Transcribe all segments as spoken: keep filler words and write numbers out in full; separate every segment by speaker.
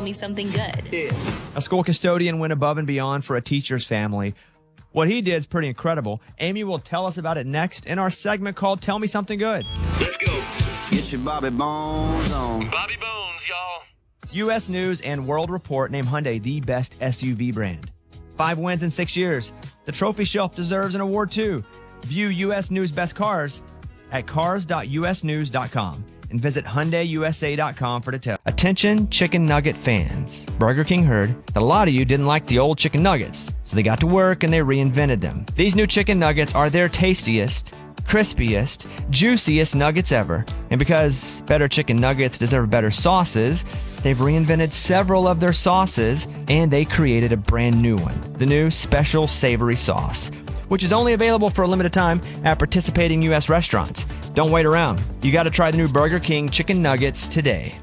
Speaker 1: Tell Me Something Good.
Speaker 2: Yeah.
Speaker 3: A school custodian went above and beyond for a teacher's family. What he did is pretty incredible. Amy will tell us about it next in our segment called Tell Me Something Good.
Speaker 2: Let's go.
Speaker 4: Get your Bobby Bones on.
Speaker 2: Bobby Bones, y'all.
Speaker 3: U S News and World Report named Hyundai the best S U V brand. Five wins in six years. The trophy shelf deserves an award too. View U S News Best Cars at cars dot u s news dot com and visit hyundai u s a dot com for details. Attention chicken nugget fans. Burger King heard that a lot of you didn't like the old chicken nuggets, so they got to work and they reinvented them. These new chicken nuggets are their tastiest, crispiest, juiciest nuggets ever. And because better chicken nuggets deserve better sauces, they've reinvented several of their sauces and they created a brand new one, the new Special Savory Sauce, which is only available for a limited time at participating U S restaurants. Don't wait around. You got to try the new Burger King chicken nuggets today.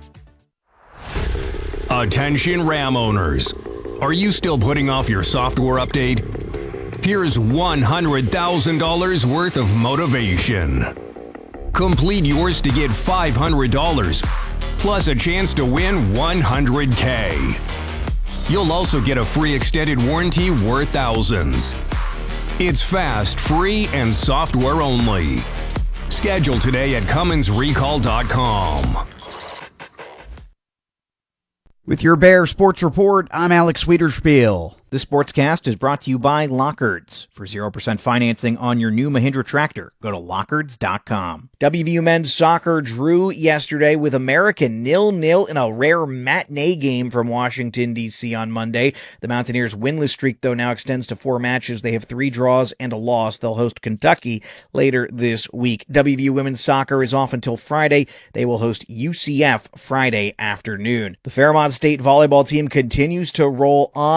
Speaker 5: Attention Ram owners. Are you still putting off your software update? Here's one hundred thousand dollars worth of motivation. Complete yours to get five hundred dollars, plus a chance to win one hundred K. You'll also get a free extended warranty worth thousands. It's fast, free, and software only. Schedule today at Cummins Recall dot com.
Speaker 6: With your Bear Sports Report, I'm Alex Wiederspiel.
Speaker 7: This sportscast is brought to you by Lockards. For zero percent financing on your new Mahindra tractor, go to lockards dot com. W V U men's soccer drew yesterday with American nil nil in a rare matinee game from Washington, D C on Monday. The Mountaineers' winless streak, though, now extends to four matches. They have three draws and a loss. They'll host Kentucky later this week. W V U women's soccer is off until Friday. They will host U C F Friday afternoon. The Fairmont State volleyball team continues to roll on.